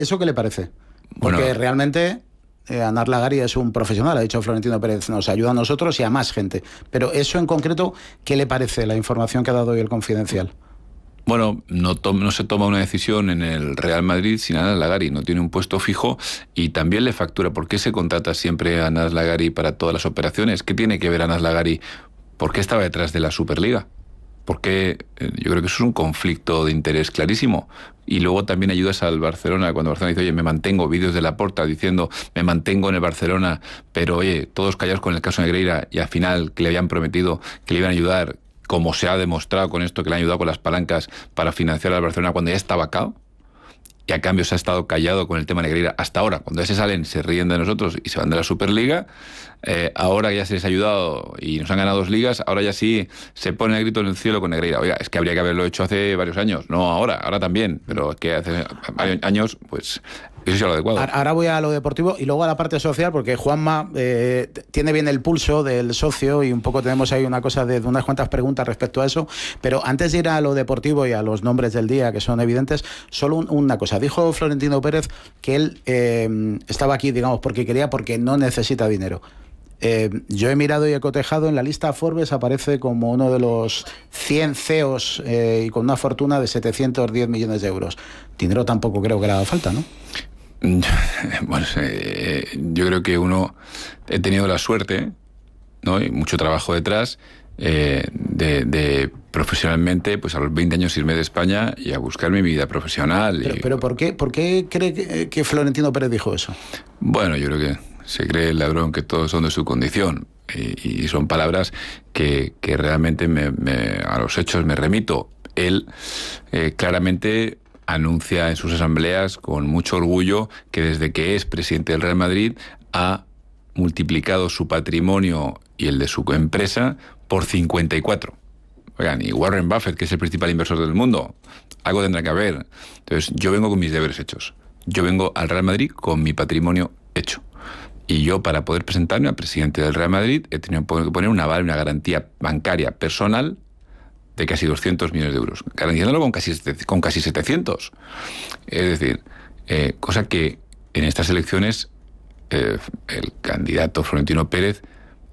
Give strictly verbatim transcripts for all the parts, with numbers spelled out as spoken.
¿Eso qué le parece? Porque bueno, realmente eh, Anar Lagari es un profesional, ha dicho Florentino Pérez, nos ayuda a nosotros y a más gente. Pero eso en concreto, ¿qué le parece la información que ha dado hoy el Confidencial? Bueno, no, to- no se toma una decisión en el Real Madrid sin Anar Lagari, no tiene un puesto fijo y también le factura. ¿Por qué se contrata siempre a Anar Lagari para todas las operaciones? ¿Qué tiene que ver Anar Lagari? ¿Por qué estaba detrás de la Superliga? Porque yo creo que eso es un conflicto de interés clarísimo. Y luego también ayudas al Barcelona, cuando Barcelona dice, oye, me mantengo, vídeos de Laporta diciendo, me mantengo en el Barcelona, pero oye, todos callados con el caso Negreira, y al final que le habían prometido que le iban a ayudar, como se ha demostrado con esto, que le han ayudado con las palancas para financiar al Barcelona cuando ya estaba cao, y a cambio se ha estado callado con el tema Negreira hasta ahora. Cuando ya se salen, se ríen de nosotros y se van de la Superliga. Eh, ahora ya se les ha ayudado y nos han ganado dos ligas, ahora ya sí se pone el grito en el cielo con Negreira. Oiga, es que habría que haberlo hecho hace varios años, no ahora, ahora también, pero es que hace varios años, pues eso es lo adecuado. Ahora voy a lo deportivo y luego a la parte social, porque Juanma eh, tiene bien el pulso del socio y un poco tenemos ahí una cosa de, de unas cuantas preguntas respecto a eso, pero antes de ir a lo deportivo y a los nombres del día que son evidentes, solo un, una cosa. Dijo Florentino Pérez que él eh, estaba aquí, digamos, porque quería, porque no necesita dinero. Eh, yo he mirado y he cotejado, en la lista Forbes aparece como uno de los cien C E Os eh, y con una fortuna de setecientos diez millones de euros. Dinero tampoco creo que le haga falta, ¿no? Bueno, eh, yo creo que uno, he tenido la suerte, ¿no? Y mucho trabajo detrás, eh, de, de profesionalmente, pues a los veinte años irme de España y a buscar mi vida profesional. Pero, y, pero ¿por qué, por qué cree que, que Florentino Pérez dijo eso? Bueno, yo creo que se cree el ladrón que todos son de su condición y, y son palabras que, que realmente me, me, a los hechos me remito. Él eh, claramente anuncia en sus asambleas con mucho orgullo que desde que es presidente del Real Madrid ha multiplicado su patrimonio y el de su empresa por cincuenta y cuatro. Oigan, y Warren Buffett, que es el principal inversor del mundo, algo tendrá que haber. Entonces, yo vengo con mis deberes hechos. Yo vengo al Real Madrid con mi patrimonio hecho. Y yo, para poder presentarme al presidente del Real Madrid, he tenido que poner una aval, una garantía bancaria personal de casi doscientos millones de euros, garantizándolo con casi, con casi setecientos. Es decir, eh, cosa que en estas elecciones eh, el candidato Florentino Pérez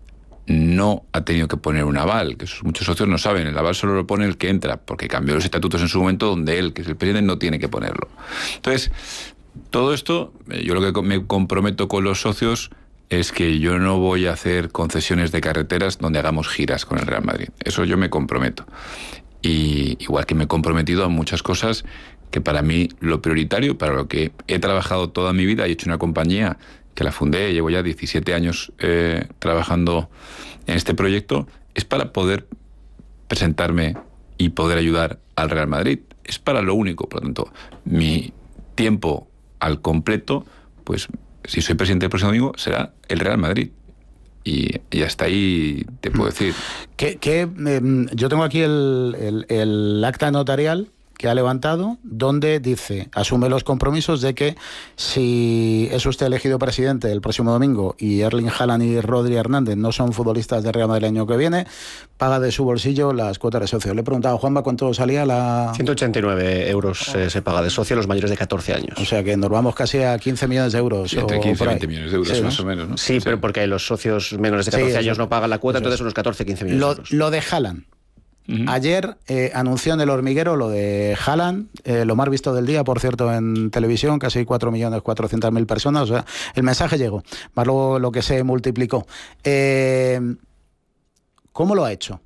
no ha tenido que poner un aval, que muchos socios no saben. El aval solo lo pone el que entra, porque cambió los estatutos en su momento donde él, que es el presidente, no tiene que ponerlo. Entonces, todo esto, yo lo que me comprometo con los socios es que yo no voy a hacer concesiones de carreteras donde hagamos giras con el Real Madrid. Eso yo me comprometo. Y igual que me he comprometido a muchas cosas que para mí lo prioritario, para lo que he trabajado toda mi vida y he hecho una compañía que la fundé, llevo ya diecisiete años eh, trabajando en este proyecto, es para poder presentarme y poder ayudar al Real Madrid. Es para lo único, por lo tanto, mi tiempo al completo, pues si soy presidente el próximo domingo, será el Real Madrid. Y, y hasta ahí te puedo decir. ¿Qué, qué, eh, yo tengo aquí el, el, el acta notarial que ha levantado, donde dice, asume los compromisos de que si es usted elegido presidente el próximo domingo y Erling Haaland y Rodri Hernández no son futbolistas de Real Madrid el año que viene, paga de su bolsillo las cuotas de socio. Le he preguntado a Juanma cuánto salía la... ciento ochenta y nueve euros eh, se paga de socio a los mayores de catorce años. O sea que nos vamos casi a quince millones de euros. Sí, entre quince y veinte millones de euros, sí, más ¿no? o menos, ¿no? Sí, sí, pero porque los socios menores de catorce sí, años no pagan la cuota, entonces unos catorce, quince millones lo, de euros. Lo de Haaland. Uh-huh. Ayer eh, anunció en El Hormiguero lo de Haaland, eh, lo más visto del día, por cierto, en televisión, casi cuatro millones cuatrocientas mil personas, o sea, el mensaje llegó, más luego lo que se multiplicó. Eh, ¿Cómo lo ha hecho?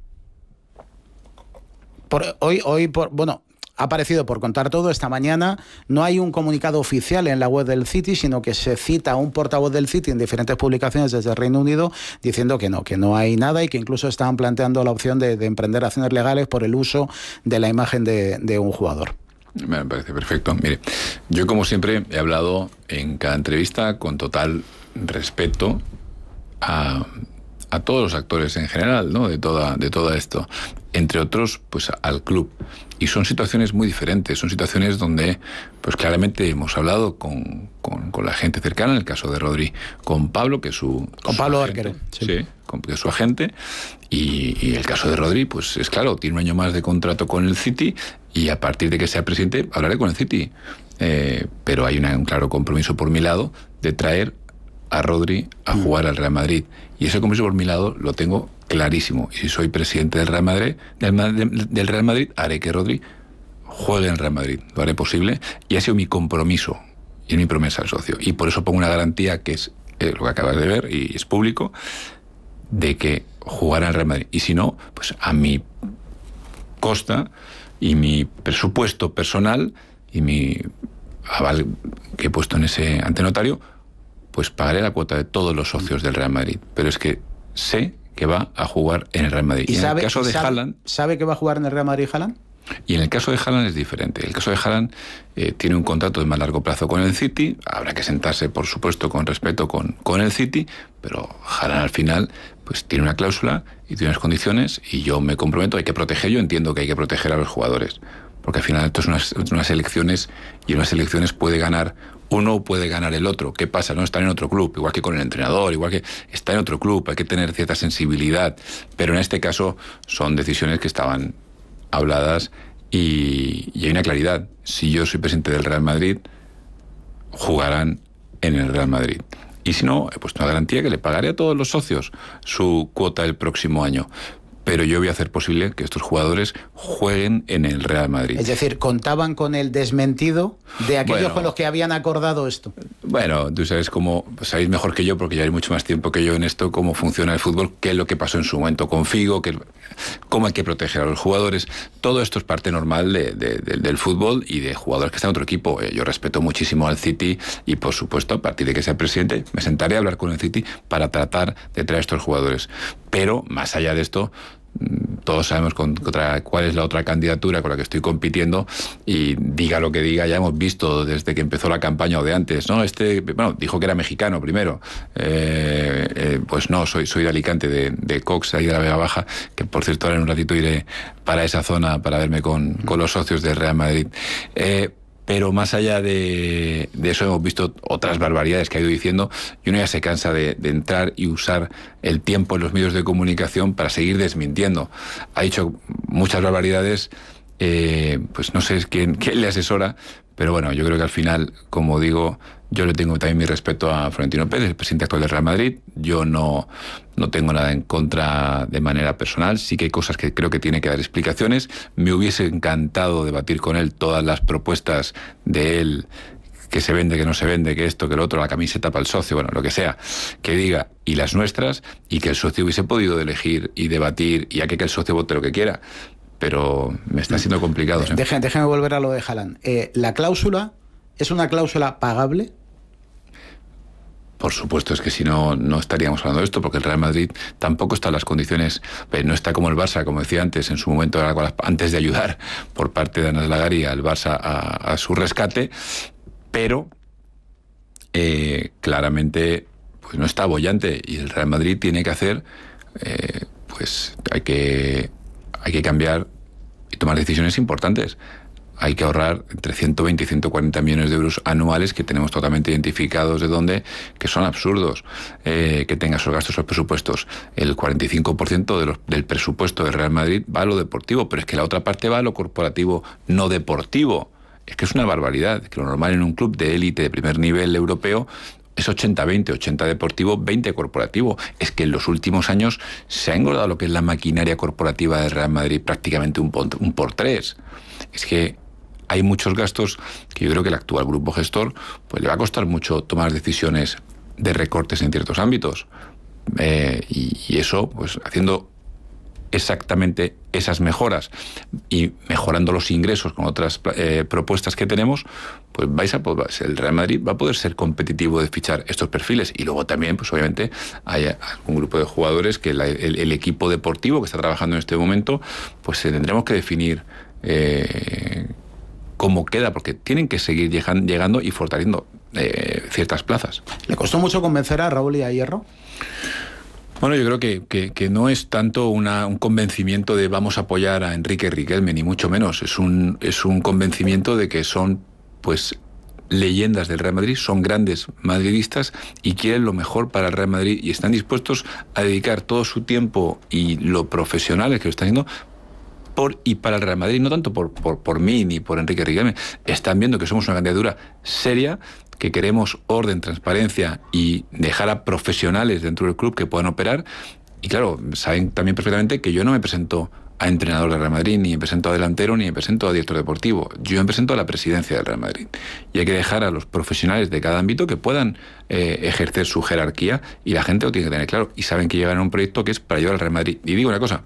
Por, hoy, hoy por, bueno, ha aparecido por contar todo esta mañana, no hay un comunicado oficial en la web del City, sino que se cita a un portavoz del City en diferentes publicaciones desde el Reino Unido diciendo que no, que no hay nada y que incluso estaban planteando la opción de, de emprender acciones legales por el uso de la imagen de, de un jugador. Me parece perfecto. Mire, yo como siempre he hablado en cada entrevista con total respeto a, a todos los actores en general, ¿no? De toda, de todo esto. Entre otros, pues al club. Y son situaciones muy diferentes, son situaciones donde, pues claramente hemos hablado con, con, con la gente cercana, en el caso de Rodri, con Pablo, que es su... Con su Pablo agente, Arquero. Sí, sí con, que es su agente. Y, y el caso de Rodri, pues es claro, tiene un año más de contrato con el City y a partir de que sea presidente hablaré con el City. eh, pero hay una, un claro compromiso por mi lado de traer a Rodri a jugar al Real Madrid. Y ese compromiso por mi lado lo tengo clarísimo. Y si soy presidente del Real Madrid, del, del Real Madrid, haré que Rodri juegue en el Real Madrid. Lo haré posible. Y ha sido mi compromiso y es mi promesa al socio. Y por eso pongo una garantía que es eh, lo que acabas de ver y es público, de que jugará en el Real Madrid. Y si no, pues a mi costa y mi presupuesto personal y mi aval que he puesto en ese antenotario, pues pagaré la cuota de todos los socios del Real Madrid. Pero es que sé que va a jugar en el Real Madrid. ¿Y, y sabe, en el caso de sabe, Haaland... ¿Sabe que va a jugar en el Real Madrid Haaland? Y en el caso de Haaland es diferente. El caso de Haaland eh, tiene un contrato de más largo plazo con el City. Habrá que sentarse, por supuesto, con respeto con, con el City, pero Haaland al final pues tiene una cláusula y tiene unas condiciones y yo me comprometo. Hay que proteger, yo entiendo que hay que proteger a los jugadores, porque al final esto es unas, unas elecciones y en unas elecciones puede ganar uno o puede ganar el otro. ¿Qué pasa? No estar en otro club, igual que con el entrenador, igual que está en otro club, hay que tener cierta sensibilidad, pero en este caso son decisiones que estaban habladas y, y hay una claridad. Si yo soy presidente del Real Madrid, jugarán en el Real Madrid. Y si no, he puesto una garantía que le pagaré a todos los socios su cuota el próximo año. Pero yo voy a hacer posible que estos jugadores jueguen en el Real Madrid. Es decir, ¿contaban con el desmentido de aquellos bueno, con los que habían acordado esto? Bueno, tú sabes cómo, sabéis mejor que yo, porque ya hay mucho más tiempo que yo en esto, cómo funciona el fútbol, qué es lo que pasó en su momento con Figo, qué, cómo hay que proteger a los jugadores. Todo esto es parte normal de, de, de, del fútbol y de jugadores que están en otro equipo. Yo respeto muchísimo al City y, por supuesto, a partir de que sea presidente, me sentaré a hablar con el City para tratar de traer a estos jugadores. Pero, más allá de esto, todos sabemos contra cuál es la otra candidatura con la que estoy compitiendo y diga lo que diga, ya hemos visto desde que empezó la campaña o de antes, ¿no? Este, bueno, dijo que era mexicano primero, eh, eh, pues no, soy, soy de Alicante, de, de Cox, ahí de la Vega Baja, que por cierto ahora en un ratito iré para esa zona para verme con, con los socios del Real Madrid. Eh, Pero más allá de, de eso hemos visto otras barbaridades que ha ido diciendo y uno ya se cansa de, de entrar y usar el tiempo en los medios de comunicación para seguir desmintiendo. Ha dicho muchas barbaridades, eh, pues no sé quién, quién le asesora, pero bueno, yo creo que al final, como digo, yo le tengo también mi respeto a Florentino Pérez, el presidente actual del Real Madrid. Yo no, no tengo nada en contra de manera personal. Sí que hay cosas que creo que tiene que dar explicaciones. Me hubiese encantado debatir con él todas las propuestas de él, que se vende, que no se vende, que esto, que lo otro, la camiseta para el socio, bueno, lo que sea, que diga, y las nuestras, y que el socio hubiese podido elegir y debatir, y hay que que el socio vote lo que quiera. Pero me está siendo complicado. ¿sí? Déjame, déjame volver a lo de Haaland. Eh, ¿La cláusula es una cláusula pagable? Por supuesto, es que si no, no estaríamos hablando de esto, porque el Real Madrid tampoco está en las condiciones, no está como el Barça, como decía antes, en su momento, antes de ayudar por parte de Anas Lagari al Barça a, a su rescate, pero eh, claramente pues no está boyante y el Real Madrid tiene que hacer, eh, pues hay que, hay que cambiar y tomar decisiones importantes. Hay que ahorrar entre ciento veinte y ciento cuarenta millones de euros anuales que tenemos totalmente identificados de dónde, que son absurdos, eh, que tenga esos gastos o presupuestos. El cuarenta y cinco por ciento de los, del presupuesto del Real Madrid va a lo deportivo, pero es que la otra parte va a lo corporativo no deportivo. Es que es una barbaridad, que lo normal en un club de élite de primer nivel europeo es ochenta veinte, ochenta deportivo, veinte corporativo. Es que en los últimos años se ha engordado lo que es la maquinaria corporativa del Real Madrid prácticamente un por, un por tres. Es que hay muchos gastos que yo creo que el actual grupo gestor pues le va a costar mucho tomar decisiones de recortes en ciertos ámbitos. Eh, y, y eso, pues haciendo exactamente esas mejoras y mejorando los ingresos con otras eh, propuestas que tenemos, pues vais a poder, el Real Madrid va a poder ser competitivo de fichar estos perfiles. Y luego también, pues obviamente, hay un grupo de jugadores que la, el, el equipo deportivo que está trabajando en este momento, pues tendremos que definir eh, cómo queda, porque tienen que seguir llegando y fortaleciendo eh, ciertas plazas. ¿Le costó mucho convencer a Raúl y a Hierro? Bueno, yo creo que, que, que no es tanto una, un convencimiento de vamos a apoyar a Enrique Riquelme, ni mucho menos. Es un, es un convencimiento de que son, pues, leyendas del Real Madrid, son grandes madridistas y quieren lo mejor para el Real Madrid y están dispuestos a dedicar todo su tiempo y lo profesionales que lo están haciendo por y para el Real Madrid, no tanto por, por, por mí ni por Enrique Riquelme. Están viendo que somos una candidatura seria, que queremos orden, transparencia y dejar a profesionales dentro del club que puedan operar. Y claro, saben también perfectamente que yo no me presento a entrenador del Real Madrid, ni me presento a delantero, ni me presento a director deportivo. Yo me presento a la presidencia del Real Madrid. Y hay que dejar a los profesionales de cada ámbito que puedan eh, ejercer su jerarquía, y la gente lo tiene que tener claro. Y saben que llegan a un proyecto que es para llevar al Real Madrid. Y digo una cosa,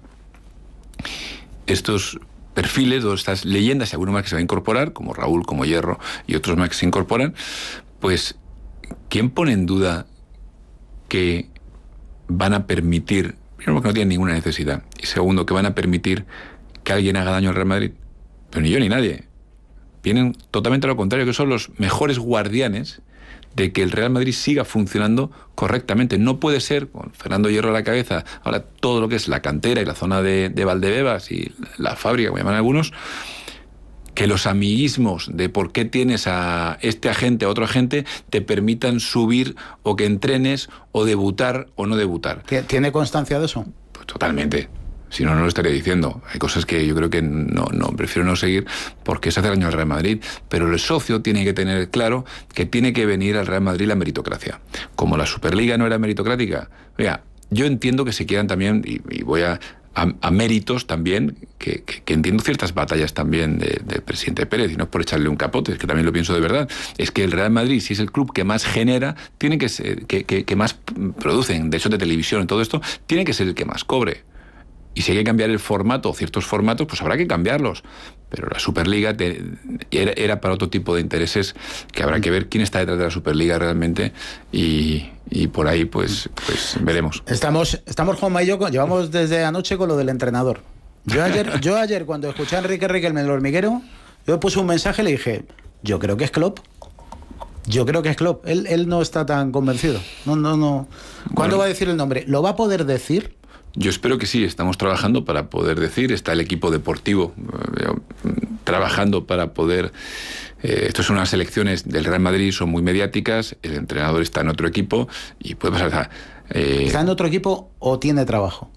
estos perfiles o estas leyendas, y algunos más que se van a incorporar, como Raúl, como Hierro y otros más que se incorporan, pues ¿quién pone en duda que van a permitir, primero porque no tienen ninguna necesidad, y segundo que van a permitir que alguien haga daño al Real Madrid? Pero ni yo ni nadie. Vienen totalmente a lo contrario, que son los mejores guardianes de que el Real Madrid siga funcionando correctamente. No puede ser, con Fernando Hierro a la cabeza, ahora todo lo que es la cantera y la zona de, de Valdebebas y la fábrica, como llaman algunos, que los amiguismos de por qué tienes a este agente a otro agente te permitan subir, o que entrenes, o debutar o no debutar. ¿Tiene constancia de eso? Pues totalmente. Si no, no lo estaría diciendo. Hay cosas que yo creo que no, no prefiero no seguir, porque es hacer daño al Real Madrid. Pero el socio tiene que tener claro que tiene que venir al Real Madrid la meritocracia. Como la Superliga no era meritocrática. Oiga, yo entiendo que se quieran también, y, y voy a... A, a méritos también, que, que, que entiendo ciertas batallas también del de presidente Pérez, y no es por echarle un capote, es que también lo pienso de verdad. Es que el Real Madrid, si es el club que más genera, tiene que ser, que, que, que más producen, de hecho de televisión y todo esto, tiene que ser el que más cobre. Y si hay que cambiar el formato, ciertos formatos, pues habrá que cambiarlos. Pero la Superliga te, era, era para otro tipo de intereses, que habrá que ver quién está detrás de la Superliga realmente, y, y por ahí pues, pues veremos. Estamos, estamos Juanma y yo, llevamos desde anoche con lo del entrenador. Yo ayer, yo ayer cuando escuché a Enrique Riquelme en el hormiguero, yo puse un mensaje y le dije, yo creo que es Klopp. Yo creo que es Klopp. Él, él no está tan convencido. No, no, no. ¿Cuándo bueno, va a decir el nombre? ¿Lo va a poder decir? Yo espero que sí, estamos trabajando para poder decir, está el equipo deportivo eh, trabajando para poder... Eh, esto son unas elecciones del Real Madrid, son muy mediáticas, el entrenador está en otro equipo y puede pasar... Eh... ¿Está en otro equipo o tiene trabajo?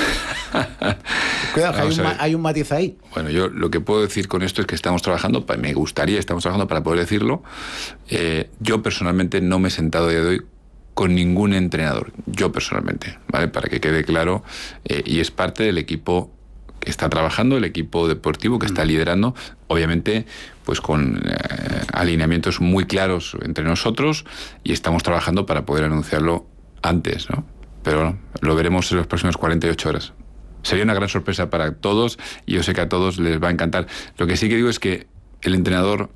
Cuidado, hay un, hay un matiz ahí. Bueno, yo lo que puedo decir con esto es que estamos trabajando, me gustaría, estamos trabajando para poder decirlo. Eh, yo personalmente no me he sentado a día de hoy con ningún entrenador, yo personalmente, ¿vale? Para que quede claro, eh, y es parte del equipo que está trabajando, el equipo deportivo que está liderando, obviamente pues con eh, alineamientos muy claros entre nosotros, y estamos trabajando para poder anunciarlo antes, ¿no? Pero bueno, lo veremos en las próximas cuarenta y ocho horas. Sería una gran sorpresa para todos, y yo sé que a todos les va a encantar. Lo que sí que digo es que el entrenador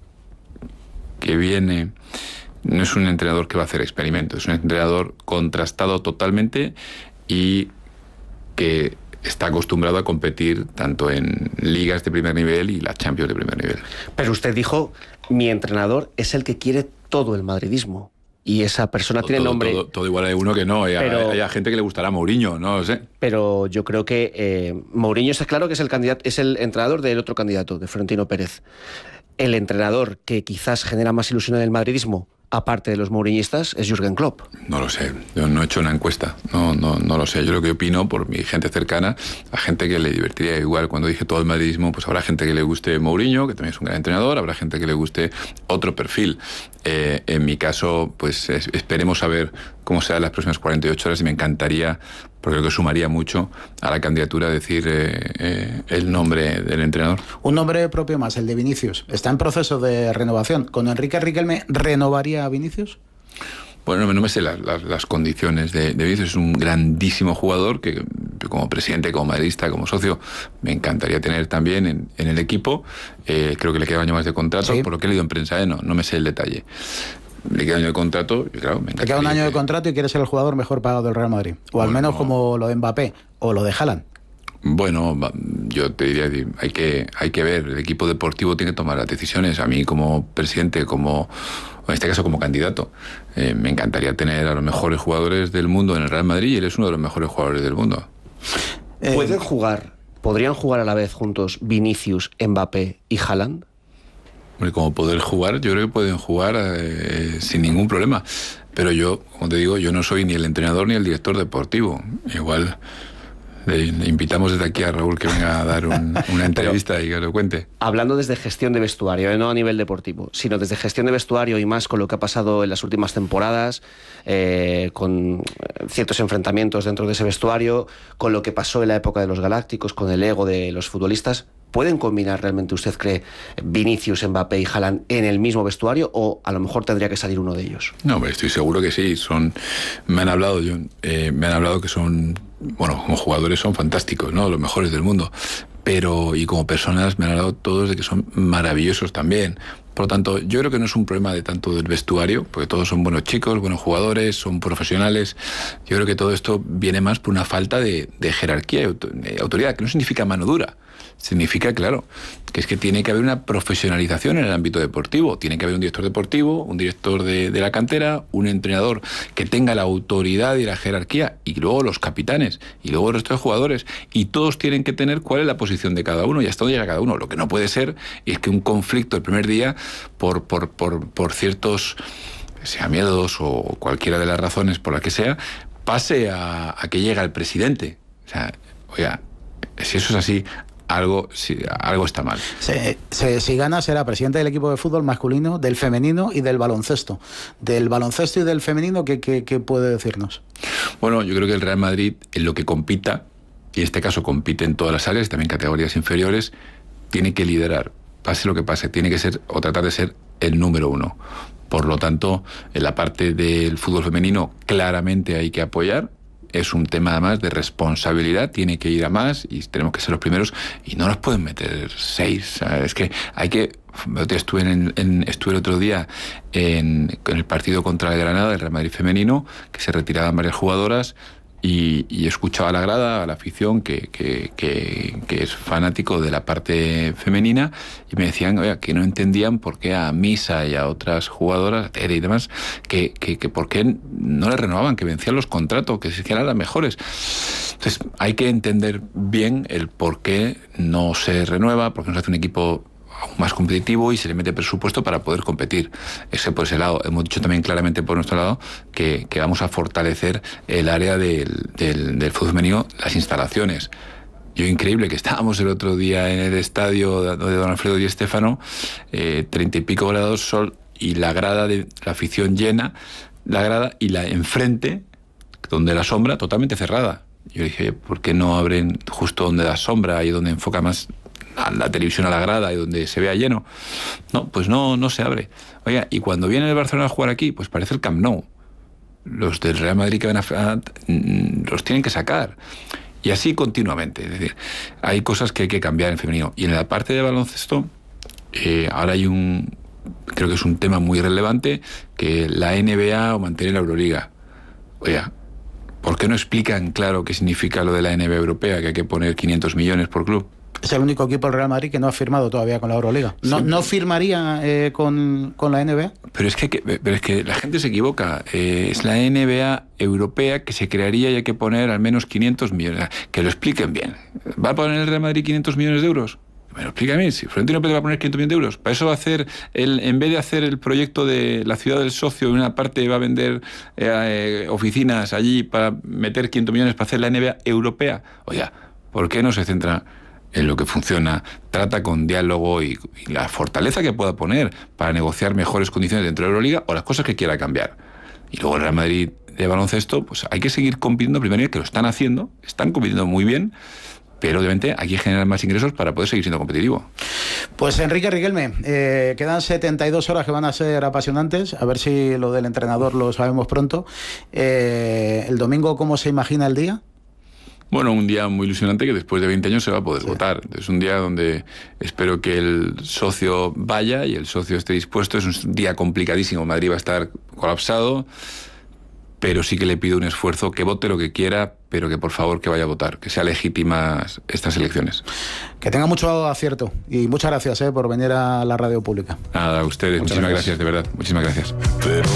que viene no es un entrenador que va a hacer experimentos, es un entrenador contrastado totalmente y que está acostumbrado a competir tanto en ligas de primer nivel y la Champions de primer nivel. Pero usted dijo, mi entrenador es el que quiere todo el madridismo. Y esa persona todo, tiene nombre... Todo, todo igual hay uno que no, hay, pero, hay, hay gente que le gustará Mourinho, no lo sé. Pero yo creo que eh, Mourinho está claro que es el candidato, es el entrenador del otro candidato, de Florentino Pérez. El entrenador que quizás genera más ilusión en el madridismo, aparte de los mouriñistas, es Jürgen Klopp. No lo sé, yo no he hecho una encuesta, no, no, no lo sé. Yo lo que opino por mi gente cercana, a gente que le divertiría igual cuando dije todo el madridismo, pues habrá gente que le guste Mourinho, que también es un gran entrenador, habrá gente que le guste otro perfil. Eh, en mi caso, pues es, esperemos a ver cómo será las próximas cuarenta y ocho horas, y me encantaría, porque creo que sumaría mucho a la candidatura, decir eh, eh, el nombre del entrenador. Un nombre propio más, el de Vinicius. Está en proceso de renovación. ¿Con Enrique Riquelme renovaría a Vinicius? Bueno, no, no me sé las, las, las condiciones de, de Vinicius. Es un grandísimo jugador que, como presidente, como madridista, como socio, me encantaría tener también en, en el equipo. Eh, creo que le queda un año más de contrato, sí. Por lo que he leído en prensa, eh, no, no me sé el detalle. Le queda un año de contrato y claro, me Le queda un año que... de contrato y quiere ser el jugador mejor pagado del Real Madrid. O al bueno, menos como lo de Mbappé o lo de Haaland. Bueno, yo te diría, hay que, hay que ver, el equipo deportivo tiene que tomar las decisiones. A mí como presidente, como en este caso como candidato, eh, me encantaría tener a los mejores jugadores del mundo en el Real Madrid, y él es uno de los mejores jugadores del mundo. Eh, ¿Pueden jugar, podrían jugar a la vez juntos Vinicius, Mbappé y Haaland? Como poder jugar, yo creo que pueden jugar eh, sin ningún problema. Pero yo, como te digo, yo no soy ni el entrenador ni el director deportivo. Igual Le invitamos desde aquí a Raúl que venga a dar un, una entrevista Pero, y que lo cuente. Hablando desde gestión de vestuario, ¿eh? No a nivel deportivo, sino desde gestión de vestuario y más con lo que ha pasado en las últimas temporadas, eh, con ciertos enfrentamientos dentro de ese vestuario, con lo que pasó en la época de los Galácticos, con el ego de los futbolistas. ¿Pueden combinar realmente, usted cree, Vinicius, Mbappé y Haaland en el mismo vestuario o a lo mejor tendría que salir uno de ellos? No, estoy seguro que sí. Son, me han hablado, yo, eh, me han hablado que son, bueno, como jugadores son fantásticos, ¿no? Los mejores del mundo. Pero, y como personas me han hablado todos de que son maravillosos también. Por lo tanto, yo creo que no es un problema de tanto del vestuario, porque todos son buenos chicos, buenos jugadores, son profesionales. Yo creo que todo esto viene más por una falta de, de jerarquía y de autoridad, que no significa mano dura. Significa, claro, que es que tiene que haber una profesionalización en el ámbito deportivo. Tiene que haber un director deportivo, un director de, de la cantera, un entrenador que tenga la autoridad y la jerarquía, y luego los capitanes, y luego el resto de jugadores. Y todos tienen que tener cuál es la posición de cada uno y hasta dónde llega cada uno. Lo que no puede ser es que un conflicto el primer día, por, por, por, por ciertos, sea miedos o cualquiera de las razones por las que sea, pase a, a que llega el presidente. O sea, oiga, si eso es así, algo, si, algo está mal. Se, se, si gana será presidente del equipo de fútbol masculino, del femenino y del baloncesto. Del baloncesto y del femenino, ¿qué, qué, qué puede decirnos? Bueno, yo creo que el Real Madrid, en lo que compita, y en este caso compite en todas las áreas, también categorías inferiores, tiene que liderar, pase lo que pase, tiene que ser o tratar de ser el número uno. Por lo tanto, en la parte del fútbol femenino claramente hay que apoyar. Es un tema además de responsabilidad, tiene que ir a más y tenemos que ser los primeros y no nos pueden meter seis. ¿Sabes? Es que hay que... Estuve, en, en, estuve el otro día en, en el partido contra el Granada, el Real Madrid femenino, que se retiraban varias jugadoras y, y escuchaba a la grada, a la afición que, que, que, que es fanático de la parte femenina y me decían, oye, que no entendían por qué a Misa y a otras jugadoras, Tere y demás, que, que, que por qué no les renovaban, que vencían los contratos, que eran las mejores. Entonces hay que entender bien el por qué no se renueva, por qué no se hace un equipo aún más competitivo y se le mete presupuesto para poder competir. Ese por ese lado. Hemos dicho también claramente por nuestro lado que, que vamos a fortalecer el área del, del, del fútbol femenino, las instalaciones. Yo, increíble que estábamos el otro día en el estadio de Don Alfredo Di Stéfano, eh, treinta y pico grados, sol, y la grada de la afición llena, la grada y la enfrente, donde la sombra, totalmente cerrada. Yo dije, ¿por qué no abren justo donde da sombra y donde enfoca más a la televisión a la grada y donde se vea lleno? No, pues no, no se abre. Oiga, y cuando viene el Barcelona a jugar aquí, pues parece el Camp Nou. Los del Real Madrid que van a, a los tienen que sacar. Y así continuamente. Es decir, hay cosas que hay que cambiar en femenino. Y en la parte de baloncesto, eh, ahora hay un, creo que es un tema muy relevante, que la N B A o mantener la Euroliga. Oiga, ¿por qué no explican claro qué significa lo de la N B A europea, que hay que poner quinientos millones por club? Es el único equipo del Real Madrid que no ha firmado todavía con la Euroliga. ¿No, sí. no firmaría eh, con, con la N B A? Pero es que, pero es que la gente se equivoca. Eh, es la N B A europea que se crearía y hay que poner al menos quinientos millones. Que lo expliquen bien. ¿Va a poner el Real Madrid quinientos millones de euros? Me lo explica a mí. Si Florentino Pérez va a poner quinientos millones de euros, para eso va a hacer, el, en vez de hacer el proyecto de la ciudad del socio, en una parte va a vender eh, eh, oficinas allí para meter quinientos millones para hacer la N B A europea. Oiga, ¿por qué no se centra en lo que funciona, trata con diálogo y, y la fortaleza que pueda poner para negociar mejores condiciones dentro de la Euroliga o las cosas que quiera cambiar? Y luego el Real Madrid de baloncesto, pues hay que seguir compitiendo, primero, que lo están haciendo, están compitiendo muy bien, pero obviamente hay que generar más ingresos para poder seguir siendo competitivo. Pues Enrique Riquelme, eh, quedan setenta y dos horas que van a ser apasionantes, a ver si lo del entrenador lo sabemos pronto. Eh, ¿el domingo cómo se imagina el día? Bueno, un día muy ilusionante que después de veinte años se va a poder sí. votar. Es un día donde espero que el socio vaya y el socio esté dispuesto. Es un día complicadísimo. Madrid va a estar colapsado, pero sí que le pido un esfuerzo, que vote lo que quiera, pero que por favor que vaya a votar, que sean legítimas estas elecciones. Que tenga mucho acierto y muchas gracias eh, por venir a la radio pública. Nada, a ustedes. Muchas Muchísimas gracias. gracias, de verdad. Muchísimas gracias. Pero